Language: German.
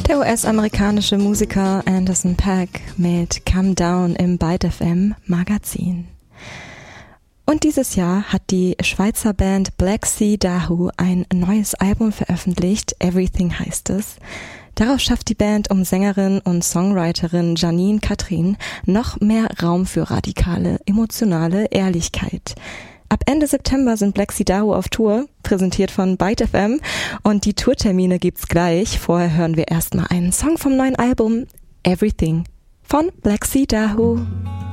Der US-amerikanische Musiker Anderson .Paak mit Come Down im Byte FM Magazin. Und dieses Jahr hat die Schweizer Band Black Sea Dahu ein neues Album veröffentlicht, Everything heißt es. Darauf schafft die Band um Sängerin und Songwriterin Janine Katrin noch mehr Raum für radikale, emotionale Ehrlichkeit. Ab Ende September sind Black Sea Dahu auf Tour, präsentiert von Byte FM, und die Tourtermine gibt's gleich. Vorher hören wir erstmal einen Song vom neuen Album, Everything, von Black Sea Dahu.